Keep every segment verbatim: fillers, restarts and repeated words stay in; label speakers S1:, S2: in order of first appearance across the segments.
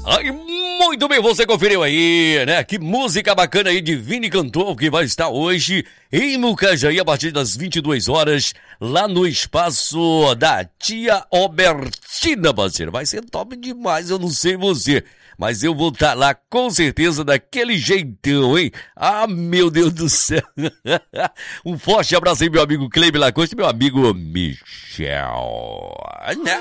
S1: Ai, muito bem, você conferiu aí, né? Que música bacana aí de Vini Cantor, que vai estar hoje em Mucajaí a partir das vinte e duas horas, lá no espaço da tia Albertina, parceiro. Vai ser top demais, eu não sei você, mas eu vou estar lá com certeza daquele jeitão, hein? Ah, meu Deus do céu. Um forte abraço aí, meu amigo Cleber Lacoste e meu amigo Michel, né?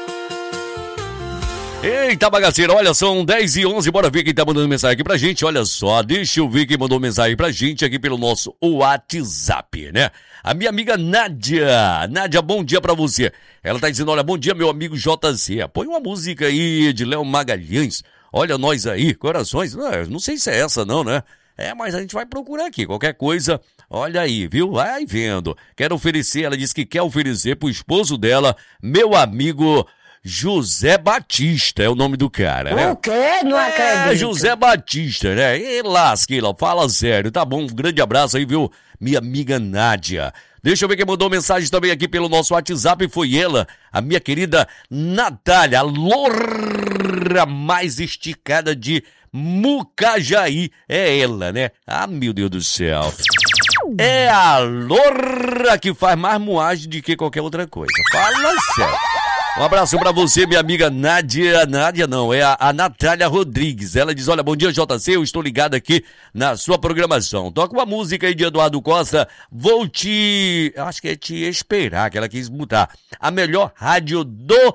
S1: Eita, bagaceira, olha, são dez e onze, bora ver quem tá mandando mensagem aqui pra gente, olha só, deixa eu ver quem mandou mensagem pra gente aqui pelo nosso WhatsApp, né? A minha amiga Nádia, Nádia, bom dia pra você. Ela tá dizendo, olha, bom dia, meu amigo J C, põe uma música aí de Léo Magalhães, olha nós aí, corações, não, não sei se é essa não, né? É, mas a gente vai procurar aqui, qualquer coisa, olha aí, viu? Vai vendo. Quero oferecer, ela disse que quer oferecer pro esposo dela, meu amigo José Batista, é o nome do cara, né?
S2: O quê? Não acredito.
S1: É, José Batista, né? E lasquila, fala sério, tá bom? Um grande abraço aí, viu? Minha amiga Nádia. Deixa eu ver quem mandou mensagem também aqui pelo nosso WhatsApp, foi ela, a minha querida Natália, a loura mais esticada de Mucajaí. É ela, né? Ah, meu Deus do céu. É a loura que faz mais moagem do que qualquer outra coisa. Fala sério. Um abraço pra você, minha amiga Nádia. Nádia não, é a, a Natália Rodrigues. Ela diz, olha, bom dia, J C, eu estou ligado aqui na sua programação. Toca uma música aí de Eduardo Costa, vou te... acho que é te esperar, que ela quis mutar. A melhor rádio do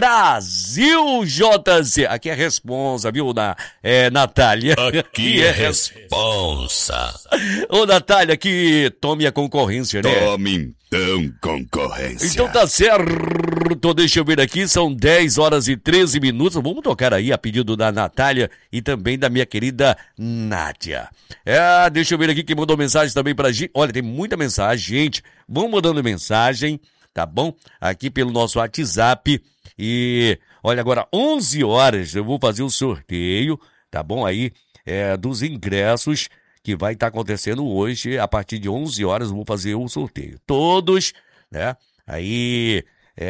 S1: Brasil, J C. Aqui é responsa, viu, na, é, Natália?
S3: Aqui é responsa.
S1: Ô, Natália, que tome a concorrência, né?
S3: Tome então concorrência.
S1: Então tá certo, deixa eu ver aqui, são dez horas e treze minutos, vamos tocar aí a pedido da Natália e também da minha querida Nádia. É, deixa eu ver aqui quem mandou mensagem também pra gente, olha, tem muita mensagem, gente, vão mandando mensagem, tá bom? Aqui pelo nosso WhatsApp e, olha, agora onze horas eu vou fazer o sorteio, tá bom? Aí, é, dos ingressos que vai estar acontecendo hoje, a partir de onze horas eu vou fazer o sorteio. Todos, né, aí,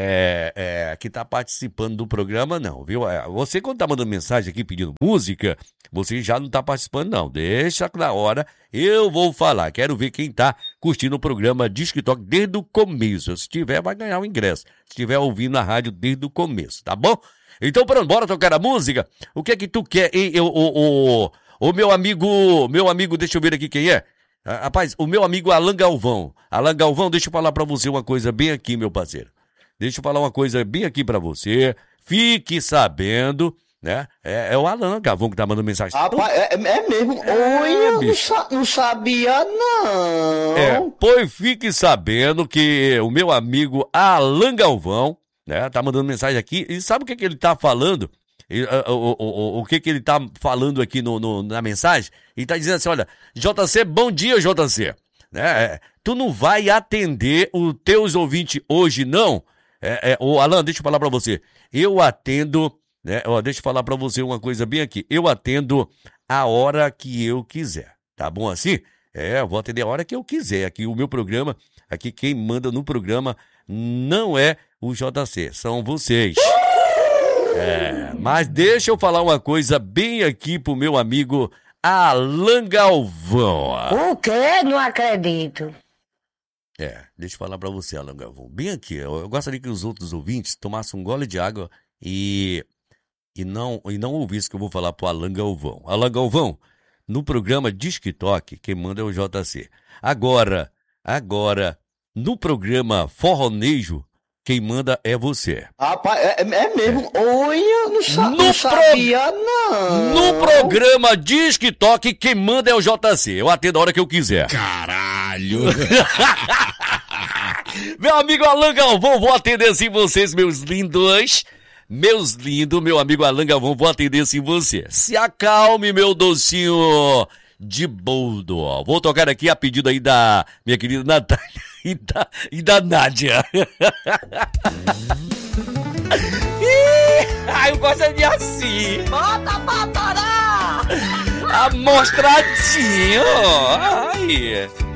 S1: é, é, que tá participando do programa, não, viu? Você quando tá mandando mensagem aqui pedindo música, você já não tá participando, não. Deixa na hora, eu vou falar. Quero ver quem tá curtindo o programa Disque Toque desde o começo. Se tiver, vai ganhar o ingresso. Se tiver ouvindo a rádio desde o começo, tá bom? Então, pronto, bora tocar a música? O que é que tu quer, hein, o... o, o O meu amigo, meu amigo, deixa eu ver aqui quem é. Rapaz, o meu amigo Alan Galvão. Alan Galvão, deixa eu falar pra você uma coisa bem aqui, meu parceiro. Deixa eu falar uma coisa bem aqui pra você. Fique sabendo, né? É, é o Alan Galvão que tá mandando mensagem.
S2: Rapaz, é, é mesmo?
S1: É,
S2: Oi, eu não,
S1: bicho.
S2: sa- não sabia, não.
S1: É, pois fique sabendo que o meu amigo Alan Galvão, né, tá mandando mensagem aqui. E sabe o que que ele tá falando? E, uh, o, o, o, o que que ele tá falando aqui no, no, na mensagem? Ele tá dizendo assim, olha, J C, bom dia, J C. Né? Tu não vai atender os teus ouvintes hoje, não? É, é, ô, Alan, deixa eu falar pra você. Eu atendo, né? Ó, deixa eu falar pra você uma coisa bem aqui. Eu atendo a hora que eu quiser. Tá bom assim? É, eu vou atender a hora que eu quiser. Aqui o meu programa, aqui quem manda no programa não é o J C, são vocês. É, mas deixa eu falar uma coisa bem aqui pro meu amigo Alan Galvão.
S2: O quê? Não acredito.
S1: É, deixa eu falar pra você, Alan Galvão. Bem aqui, eu, eu gostaria que os outros ouvintes tomassem um gole de água e, e, não, e não ouvissem o que eu vou falar pro Alan Galvão. Alan Galvão, no programa Disque Toque, quem manda é o J C. Agora, agora, no programa Forronejo, quem manda é você.
S2: Rapaz, é, é mesmo? É. Oi, eu não, sa-
S1: No
S2: não
S1: pro-
S2: sabia, não.
S1: No programa Disque Toque, quem manda é o J C. Eu atendo a hora que eu quiser.
S3: Caralho.
S1: Meu amigo Alan Galvão, vou atender sim vocês, meus lindos. Meus lindos, meu amigo Alan Galvão, vou atender sim você. Se acalme, meu docinho de boldo. Vou tocar aqui a pedido aí da minha querida Natália e da, e da Nádia. Ai, eu gosto de assim.
S2: Bota pra parar!
S1: Amostradinho. Ai.